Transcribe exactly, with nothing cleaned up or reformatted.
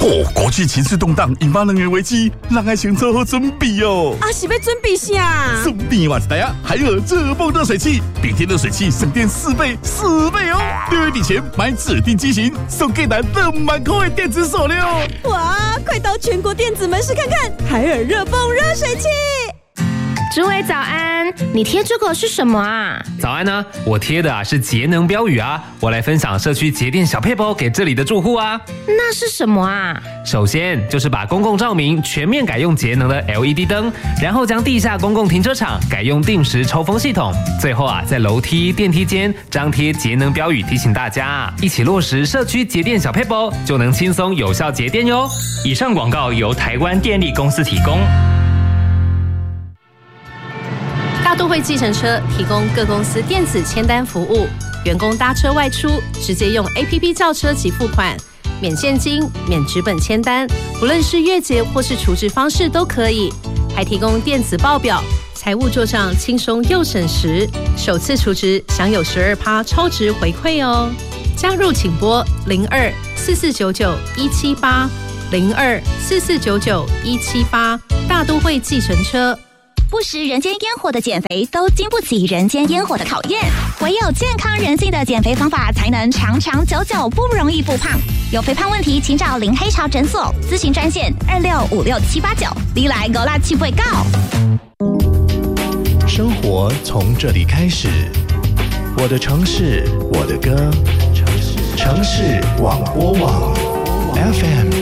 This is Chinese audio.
哦，国际情势动荡，引发能源危机，让爱先做好准备哦。 啊，是要准备啥？ 顺便话一台啊，海尔热风热水器，顶天热水器省电四倍，四倍哦！六月底前买指定机型，送给咱两万块的电子手链哦！ 哇，快到全国电子门市看看，海尔热风热水器。 诸位早安，你贴这个是什么啊？ 早安呢、啊，我贴的啊是节能标语啊，我来分享社区节电小撇步给这里的住户啊。 那是什么啊？ 首先就是把公共照明全面改用节能的 L E D 灯，然后将地下公共停车场改用定时抽风系统，最后啊在楼梯、电梯间张贴节能标语，提醒大家一起落实社区节电小撇步，就能轻松有效节电哟。 以上广告由台湾电力公司提供。 大都会计程车提供各公司电子签单服务，员工搭车外出直接用 A P P 叫车及付款，免现金、免纸本签单，不论是月结或是储值方式都可以，还提供电子报表，财务做账轻松又省时，首次储值享有 百分之十二 超值回馈哦。加入请拨零二四四九九一七八零二四四九九一七八，大都会计程车。 不食人间烟火的减肥都经不起人间烟火的考验，唯有健康人性的减肥方法才能长长久久不容易复胖。有肥胖问题请找林黑潮诊所咨询专线二六五六七八九，你来勾拉去会告。 生活从这里开始，我的城市，我的歌，城市广播网 F M